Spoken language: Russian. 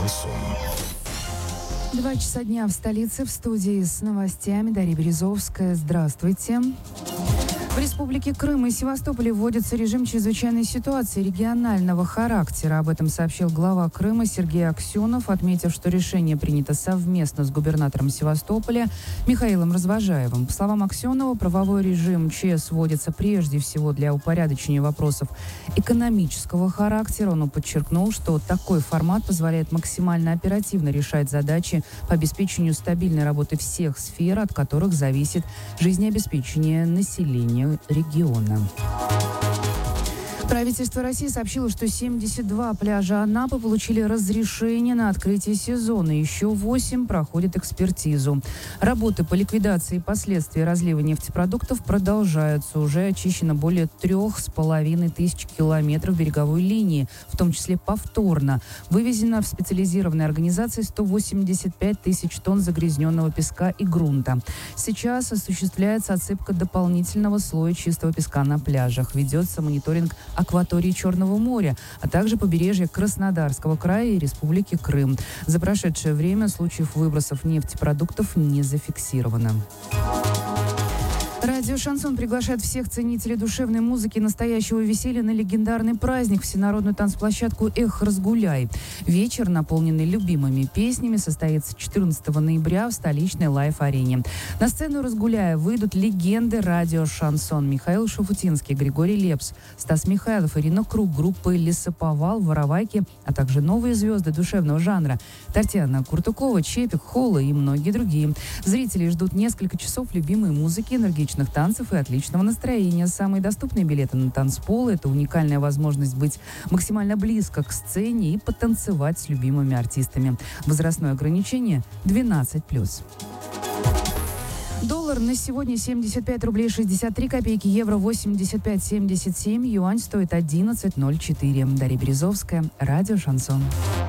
Шансон. 2 часа дня в столице, в студии с новостями Дарья Березовская. Здравствуйте. В Республике Крым и Севастополе вводится режим чрезвычайной ситуации регионального характера. Об этом сообщил глава Крыма Сергей Аксенов, отметив, что решение принято совместно с губернатором Севастополя Михаилом Развожаевым. По словам Аксенова, правовой режим ЧС вводится прежде всего для упорядочения вопросов экономического характера. Он подчеркнул, что такой формат позволяет максимально оперативно решать задачи по обеспечению стабильной работы всех сфер, от которых зависит жизнеобеспечение населения региона. Правительство России сообщило, что 72 пляжа Анапы получили разрешение на открытие сезона. Еще 8 проходят экспертизу. Работы по ликвидации последствий разлива нефтепродуктов продолжаются. Уже очищено более 3500 километров береговой линии, в том числе повторно. Вывезено в специализированной организации 185 тысяч тонн загрязненного песка и грунта. Сейчас осуществляется отсыпка дополнительного слоя чистого песка на пляжах. Ведется мониторинг акватории Черного моря, а также побережья Краснодарского края и Республики Крым. За прошедшее время случаев выбросов нефтепродуктов не зафиксировано. Радио «Шансон» приглашает всех ценителей душевной музыки и настоящего веселья на легендарный праздник, всенародную танцплощадку «Эх, разгуляй». Вечер, наполненный любимыми песнями, состоится 14 ноября в столичной лайв-арене. На сцену «Разгуляя» выйдут легенды радио «Шансон». Михаил Шафутинский, Григорий Лепс, Стас Михайлов, Ирина Круг, группы «Лесоповал», «Воровайки», а также новые звезды душевного жанра Татьяна Куртукова, Чепик, Холла и многие другие. Зрители ждут несколько часов любимой музыки, энергичных танцев и отличного настроения. Самые доступные билеты на танцполы – это уникальная возможность быть максимально близко к сцене и потанцевать с любимыми артистами. Возрастное ограничение – 12+. Доллар на сегодня 75 рублей 63 копейки, евро 85,77, юань стоит 11,04. Дарья Березовская, радио «Шансон».